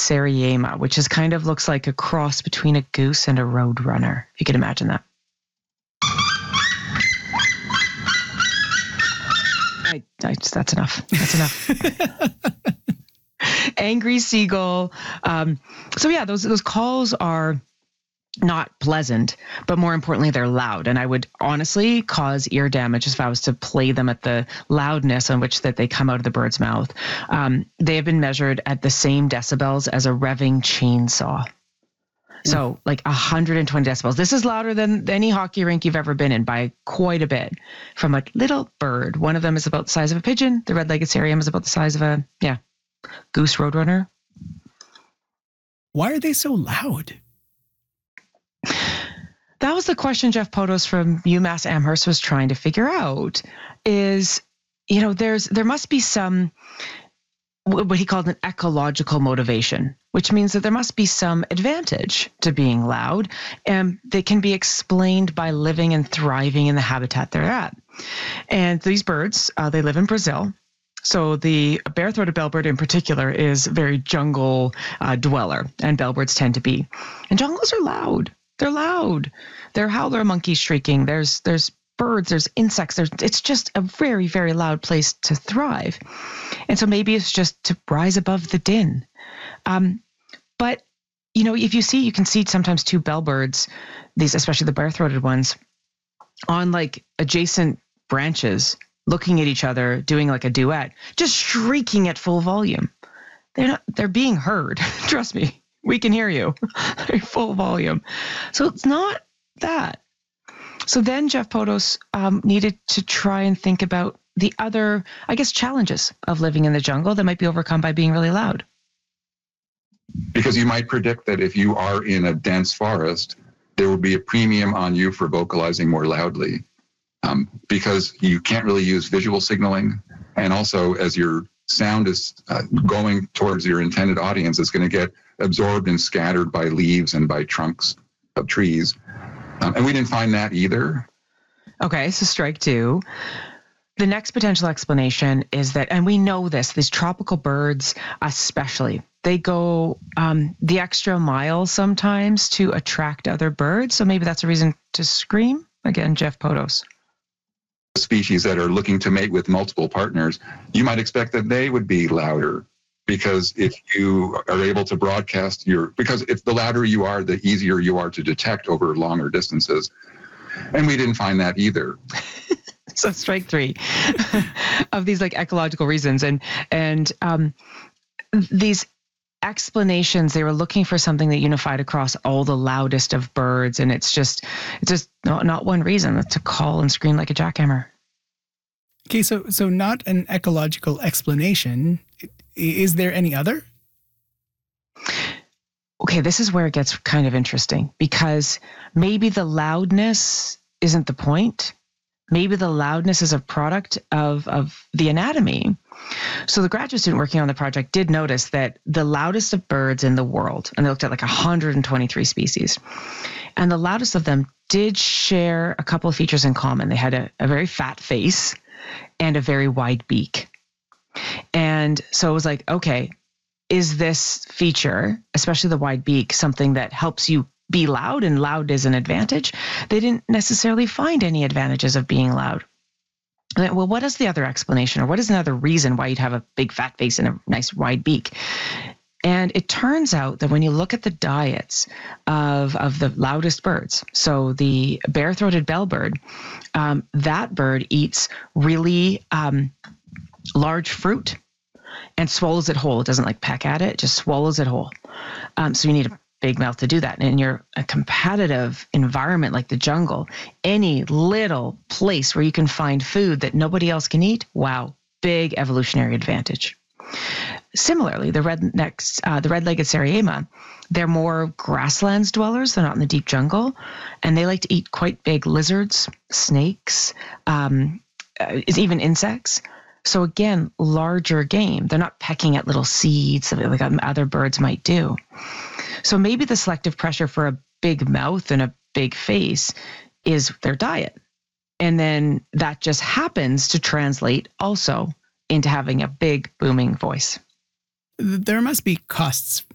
seriema, which is kind of looks like a cross between a goose and a roadrunner, if you can imagine that. That's enough. That's enough. Angry seagull. So yeah, those calls are not pleasant, but more importantly, they're loud. And I would honestly cause ear damage if I was to play them at the loudness on which that they come out of the bird's mouth. They have been measured at the same decibels as a revving chainsaw. So like 120 decibels. This is louder than any hockey rink you've ever been in by quite a bit from a little bird. One of them is about the size of a pigeon. The red-legged seriema is about the size of a, goose roadrunner. Why are they so loud? That was the question Jeff Potos from UMass Amherst was trying to figure out is, there must be some, what he called an ecological motivation, which means that there must be some advantage to being loud, and they can be explained by living and thriving in the habitat they're at. And these birds, they live in Brazil. So the bare-throated bellbird in particular is a very jungle dweller, and bellbirds tend to be. And jungles are loud. They're loud. There are howler monkeys shrieking. There's birds, there's insects. It's just a very, very loud place to thrive. And so maybe it's just to rise above the din. But, if you can see sometimes two bellbirds, these, especially the bare-throated ones, on like adjacent branches, looking at each other, doing like a duet, just shrieking at full volume. They're being heard. Trust me, we can hear you. They're full volume. So it's not that. So then Jeff Potos needed to try and think about the other, challenges of living in the jungle that might be overcome by being really loud. Because you might predict that if you are in a dense forest, there will be a premium on you for vocalizing more loudly. Because you can't really use visual signaling. And also, as your sound is going towards your intended audience, it's going to get absorbed and scattered by leaves and by trunks of trees. And we didn't find that either. Okay, so strike two. The next potential explanation is that, and we know this, these tropical birds especially, they go the extra mile sometimes to attract other birds. So maybe that's a reason to scream. Again, Jeff Potos. Species that are looking to mate with multiple partners, you might expect that they would be louder, because if you are able to broadcast because if the louder you are, the easier you are to detect over longer distances. And we didn't find that either. So strike three of these like ecological reasons. And these explanations, they were looking for something that unified across all the loudest of birds. And it's just not one reason to call and scream like a jackhammer. Okay, so not an ecological explanation. Is there any other? Okay, this is where it gets kind of interesting, because maybe the loudness isn't the point. Maybe the loudness is a product of the anatomy. So the graduate student working on the project did notice that the loudest of birds in the world, and they looked at like 123 species, and the loudest of them did share a couple of features in common. They had a very fat face and a very wide beak. And so it was like, okay, is this feature, especially the wide beak, something that helps you be loud, and loud is an advantage? They didn't necessarily find any advantages of being loud. Well, what is the other explanation, or what is another reason why you'd have a big fat face and a nice wide beak? And it turns out that when you look at the diets of the loudest birds, so the bare-throated bellbird, that bird eats really large fruit and swallows it whole. It doesn't like peck at it, it just swallows it whole. So you need a big mouth to do that. And in a competitive environment like the jungle, any little place where you can find food that nobody else can eat, wow, big evolutionary advantage. Similarly, the red-legged seriema, they're more grasslands dwellers. They're not in the deep jungle, and they like to eat quite big lizards, snakes, even insects. So again, larger game. They're not pecking at little seeds like other birds might do. So maybe the selective pressure for a big mouth and a big face is their diet. And then that just happens to translate also into having a big booming voice. There must be costs